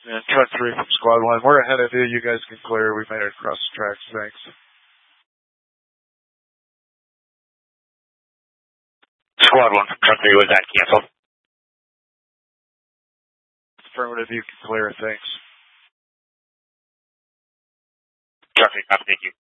And truck 3 from squad 1. We're ahead of you. You guys can clear. We made it across the tracks. Thanks. Squad 1 from truck 3, was that canceled? Affirmative, you can clear. Thanks. Truck 3, copy. Thank you.